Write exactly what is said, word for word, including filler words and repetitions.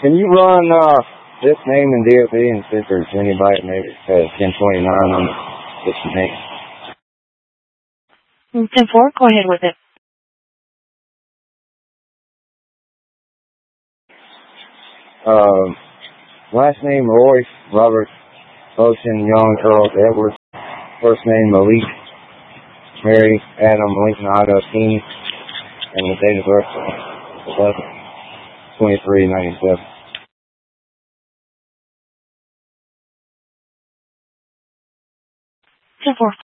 Can you run uh, this name in D F E and see if there's anybody maybe has ten twenty-nine on this name? ten four, go ahead with it. Uh, last name Royce, Robert, Ocean, Young, Earl, Edwards. First name Malik, Mary, Adam, Lincoln, Otto, King, and the date of birth eleven twenty-three ninety-seven. ten four.